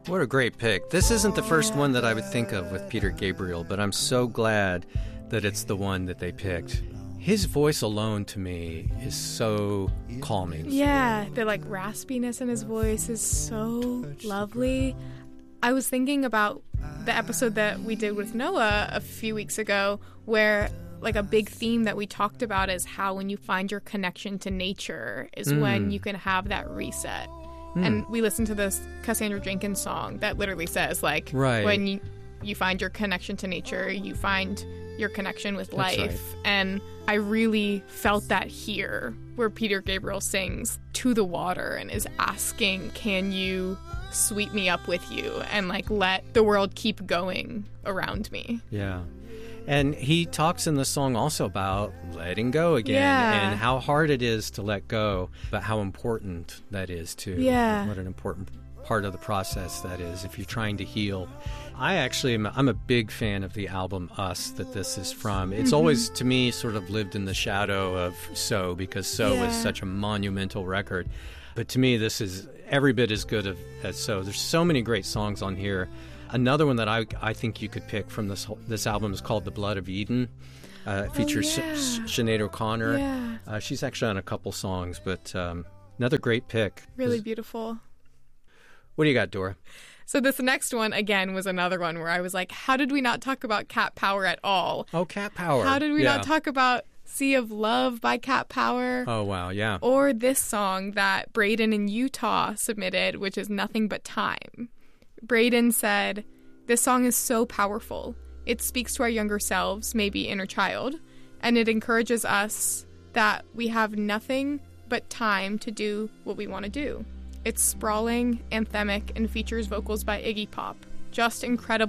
What a great pick. This isn't the first one that I would think of with Peter Gabriel, but I'm so glad that it's the one that they picked. His voice alone, to me, is so calming. Yeah, the raspiness in his voice is so lovely. I was thinking about the episode that we did with Noah a few weeks ago, where a big theme that we talked about is how when you find your connection to nature is when you can have that reset. And we listened to this Cassandra Jenkins song that literally says, when you find your connection to nature, you find your connection with life. Right. And I really felt that here, where Peter Gabriel sings to the water and is asking, can you sweep me up with you and let the world keep going around me? Yeah. And he talks in the song also about letting go again and how hard it is to let go, but how important that is too. Yeah. What an important part of the process that is if you're trying to heal. I'm a big fan of the album Us that this is from. It's always, to me, sort of lived in the shadow of So, because So was such a monumental record. But to me, this is every bit as good as So. There's so many great songs on here. A one that I think you could pick from this album is called The Blood of Eden. It features Sinead O'Connor. Yeah. She's actually on a couple songs, but another great pick. Really beautiful. What do you got, Dora? So this next one, again, was another one where I was like, how did we not talk about Cat Power at all? Oh, Cat Power. How did we not talk about Sea of Love by Cat Power? Oh, wow, yeah. Or this song that Braden in Utah submitted, which is Nothing But Time. Braden said, this song is so powerful. It speaks to our younger selves, maybe inner child, and it encourages us that we have nothing but time to do what we want to do. It's sprawling, anthemic, and features vocals by Iggy Pop. Just incredible.